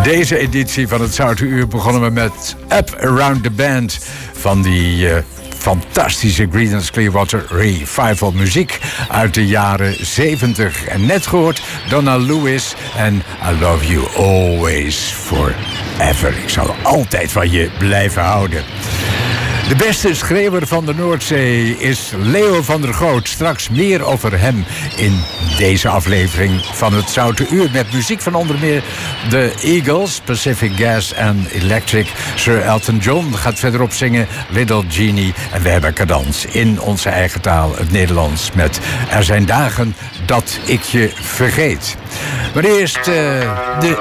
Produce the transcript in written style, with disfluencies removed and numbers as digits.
Deze editie van het Zoute Uur begonnen we met Up Around the Band van die fantastische Creedence Clearwater Revival muziek uit de jaren 70. En net gehoord Donna Lewis en I Love You Always Forever. Ik zal altijd van je blijven houden. De beste schreeuwer van de Noordzee is Leo van der Goot. Straks meer over hem in deze aflevering van het Zoute Uur. Met muziek van onder meer de Eagles, Pacific Gas en Electric. Sir Elton John gaat verderop zingen Little Genie. En we hebben cadans in onze eigen taal, het Nederlands, met Er zijn dagen dat ik je vergeet. Maar eerst de